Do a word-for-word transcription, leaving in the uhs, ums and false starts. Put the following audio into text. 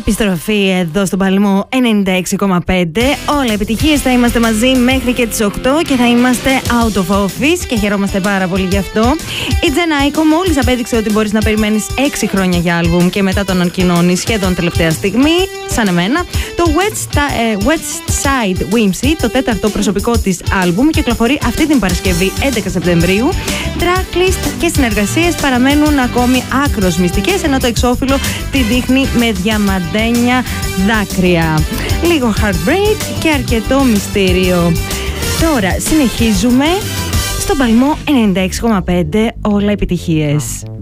Επιστροφή εδώ στον Παλμό ενενήντα έξι κόμμα πέντε. Όλα επιτυχίες, θα είμαστε μαζί μέχρι και τις οκτώ και θα είμαστε out of office και χαιρόμαστε πάρα πολύ γι' αυτό. Η Τζενάικο μόλις απέδειξε ότι μπορείς να περιμένεις έξι χρόνια για άλμπουμ και μετά το ανακοινώνει σχεδόν τελευταία στιγμή, σαν εμένα. Το West Side Whimsy, το τέταρτο προσωπικό της άλμπουμ, κυκλοφορεί αυτή την Παρασκευή έντεκα Σεπτεμβρίου. Tracklist και συνεργασίες παραμένουν ακόμη άκρως μυστικές, ενώ το εξώφυλλο τη δείχνει με διαμαντένια δάκρυα. Λίγο heartbreak και αρκετό μυστήριο. Τώρα συνεχίζουμε στον Παλμό ενενήντα έξι κόμμα πέντε, όλα επιτυχίες.